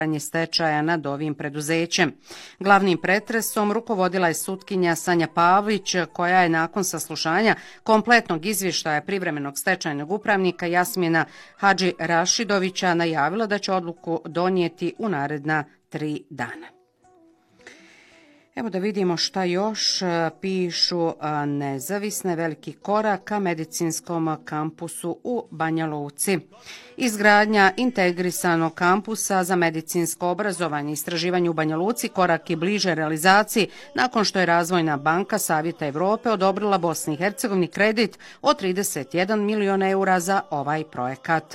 stečaja nad ovim preduzećem. Glavnim pretresom rukovodila je sutkinja Sanja Pavlić, koja je nakon saslušanja kompletnog izvještaja privremenog stečajnog upravnika Jasmina Hadži Rašidovića najavila da će odluku donijeti u naredna 3 dana. Evo da vidimo šta još pišu nezavisne. Veliki korak ka medicinskom kampusu u Banja Luci. Izgradnja integrisanog kampusa za medicinsko obrazovanje i istraživanje u Banja Luci korak i bliže realizaciji nakon što je Razvojna banka Savjeta Evrope odobrila Bosni i Hercegovini kredit od 31 milion eura za ovaj projekat.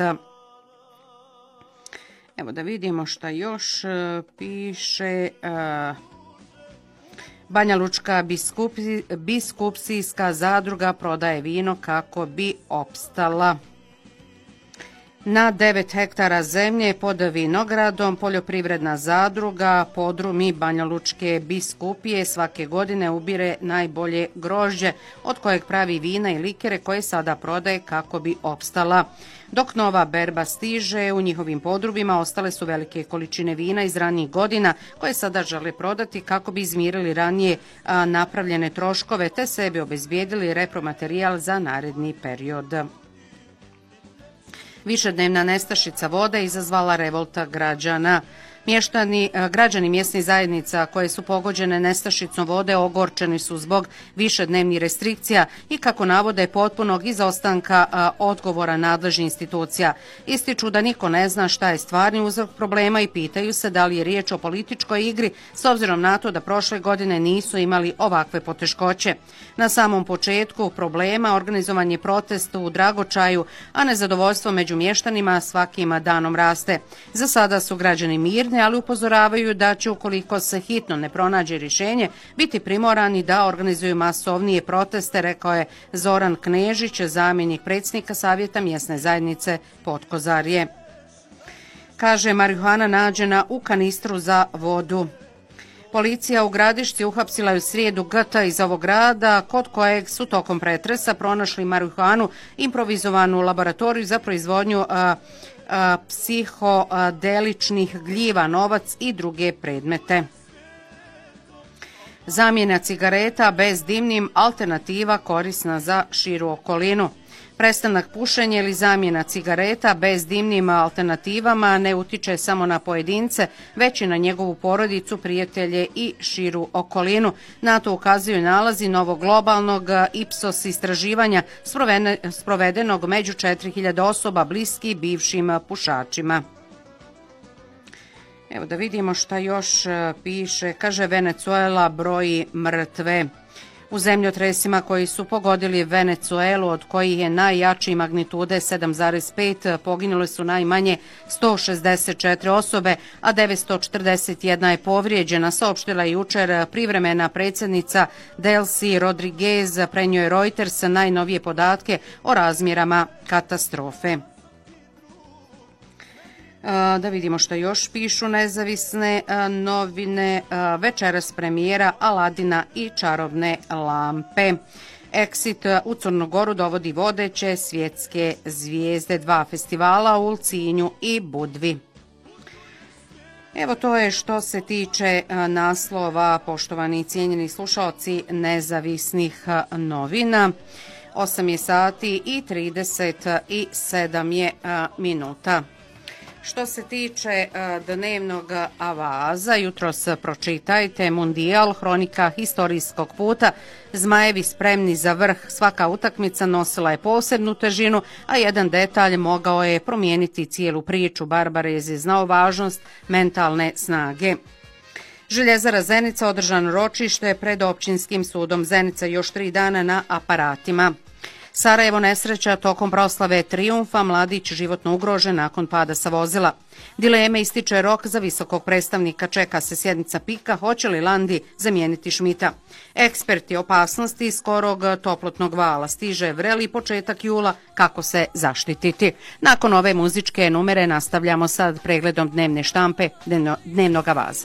Evo da vidimo šta još piše. Banja Lučka biskupsijska zadruga prodaje vino kako bi opstala. Na 9 hektara zemlje pod vinogradom poljoprivredna zadruga Podrumi Banja Lučke biskupije svake godine ubire najbolje grožđe od kojeg pravi vina i likere koje sada prodaje kako bi opstala. Dok nova berba stiže, u njihovim podrubima ostale su velike količine vina iz ranijih godina koje sada žele prodati kako bi izmirili ranije napravljene troškove te sebi obezbijedili repromaterijal za naredni period. Višednevna nestašica vode izazvala revolta građana. Građani mjesnih zajednica koje su pogođene nestašicom vode ogorčeni su zbog višednevnih restrikcija i kako navode potpunog izostanka odgovora nadležnih institucija. Ističu da niko ne zna šta je stvarni uzrok problema i pitaju se da li je riječ o političkoj igri s obzirom na to da prošle godine nisu imali ovakve poteškoće. Na samom početku problema organizovan je protest u Dragočaju, a nezadovoljstvo među mještanima svakim danom raste. Za sada su građani mirni, ali upozoravaju da će, ukoliko se hitno ne pronađe rješenje, biti primorani da organizuju masovnije proteste, rekao je Zoran Knežić, zamjenik predsjednika Savjeta mjesne zajednice Potkozarje. Kaže, marihuana nađena u kanistru za vodu. Policija u Gradišci uhapsila je u srijedu G.T. iz ovog grada, kod kojeg su tokom pretresa pronašli marihuanu, improvizovanu laboratoriju za proizvodnju psihodeličnih gljiva, novac i druge predmete. Zamjena cigareta bezdimnim alternativa korisna za širu okolinu. Prestanak pušenja ili zamjena cigareta bezdimnim alternativama ne utiče samo na pojedince, već i na njegovu porodicu, prijatelje i širu okolinu. Na to ukazuju nalazi novog globalnog Ipsos istraživanja sprovedenog među 4000 osoba bliski bivšim pušačima. Evo da vidimo šta još piše. Kaže, Venezuela broji mrtve. U zemljotresima koji su pogodili Venezuelu, od kojih je najjači magnitude 7,5, poginule su najmanje 164 osobe, a 941 je povrijeđena, saopštila je jučer privremena predsjednica Delcy Rodriguez, prenio je Reuters najnovije podatke o razmjerama katastrofe. Da vidimo što još pišu nezavisne novine. Večeras premijera Aladina i čarobne lampe. Exit u Crnu Goru dovodi vodeće svjetske zvijezde, 2 festivala u Ulcinju i Budvi. Evo to je što se tiče naslova, poštovani i cijenjeni slušalci nezavisnih novina. 8 je sati i 37 je minuta. Što se tiče dnevnog avaza, jutros pročitajte Mundijal, hronika historijskog puta, Zmajevi spremni za vrh, svaka utakmica nosila je posebnu težinu, a jedan detalj mogao je promijeniti cijelu priču. Barbarez je znao važnost mentalne snage. Željezara Zenica održano ročište pred općinskim sudom Zenica, još 3 dana na aparatima. Sarajevo nesreća tokom proslave Trijumfa, mladić životno ugrožen nakon pada sa vozila. Dileme ističe rok za visokog predstavnika, čeka se sjednica PIK-a, hoće li Landi zamijeniti Šmita. Eksperti opasnosti skorog toplotnog vala, stiže vreli početak jula, kako se zaštititi. Nakon ove muzičke numere nastavljamo sad pregledom dnevne štampe dnevnog avaza.